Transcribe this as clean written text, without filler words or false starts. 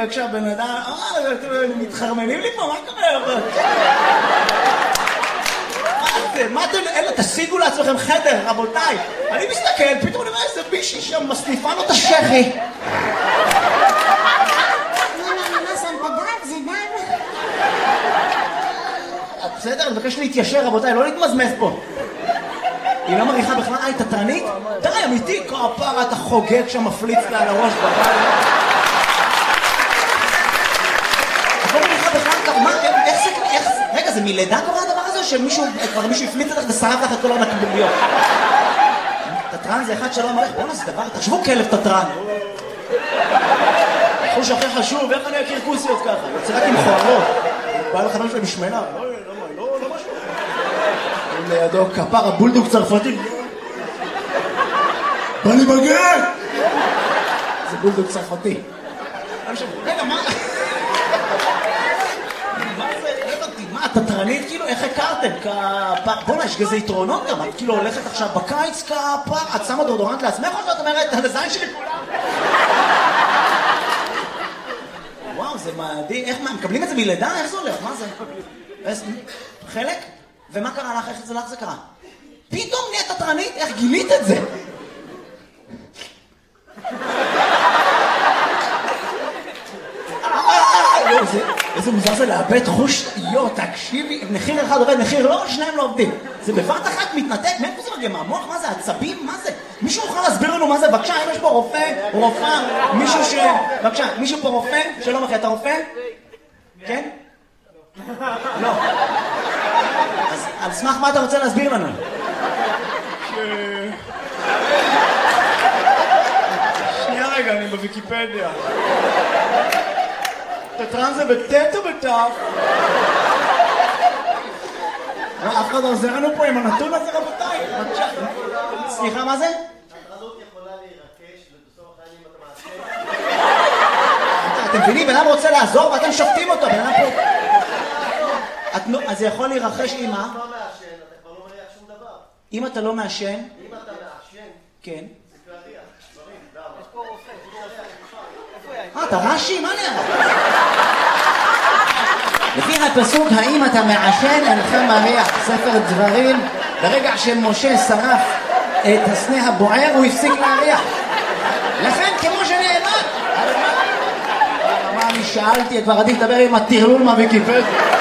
וכשהבן אדם, מתחרמנים לי פה, מה קורה? מה אתם, אלה, תשיגו לעצמכם חדר, רבותיי. אני מסתכל, פתאום אני רואה איזה מישהי שם מסניפה לו את השכי. בסדר, אני מבקש להתיישר, רבותיי, לא להתמזמז פה. היא לא מריחה בכלל, היא תתרנית? די, אמיתי, כפרה, אתה חוגג שם מפליץ לה על הראש בבית. את לא מריחה בכלל, מה, איך, רגע, זה מלידה קורה הדבר הזה, שמישהו, כבר מישהו הפליץ לך ושרף לך את כל הנקבוביות? תתרן זה אחד שלא מריח, בואו זה דבר, תחשבו כלב תתרן. חוש הכי חשוב, איך אני אכיר כוסיות ככה? יוצא רק עם חוערות. בא לחבר שלי משמנה, לא משהו. לידו כפר הבולדוג צרפתי. בא לי בגן! זה בולדוג צרפתי. רגע, מה? מה זה? מה, תתרנית? כאילו, איך הכרתם? בוא'נה, יש כזה יתרונות גם. את כאילו הולכת עכשיו בקיץ כפר, את שמה דורדורנט לעצמך או שאת אומרת, על הזין שלי כולם? וואו, זה מדהים. איך, מה, מקבלים את זה מלידה? איך זה הולך? מה זה? חלק? ומה קרה לך? איך זה לך זה קרה? פתאום נהיית תתרנית? איך גילית את זה? איזה מוזר זה לאבד חוש, תקשיבי, מחיר אחד עובד, מחיר לא, שניים לא עובדים. זה בבת אחת מתנתק, מאיפה זה מגיע? מהמוח? מה זה? עצבים? מה זה? מישהו יכול להסביר לנו מה זה? בבקשה, אם יש פה רופא, רופאה, מישהו ש... בבקשה, מישהו פה רופא? שלום אחי, אתה רופא? כן? לא. אז על סמך מה אתה רוצה להסביר לנו? שנייה רגע, אני בוויקיפדיה. תתרן זה בטט או בטף? אף אחד עוזר לנו פה עם הנתון הזה, רבותיי. סליחה, מה זה? התרנות יכולה להירקש ובסוף החיים אתה מעשה. אתם מבינים, בן אדם רוצה לעזור ואתם שופטים אותו, בן אדם פה. אז זה יכול להירחש עם מה? אם אתה לא מעשן, אתה כבר לא מריח שום דבר. אם אתה לא מעשן? אם אתה מעשן, כן. זה להריח. דברים, למה? יש פה רופא, אתה רש"י? מה נראה? לפי הפסוק, האם אתה מעשן אינך מריח, ספר דברים, ברגע שמשה שרף את הסנה הבוער, הוא הפסיק להריח. לכן, כמו שנאמר. מה אני שאלתי, כבר עדיף לדבר עם הטרלול מהוויקיפדיה.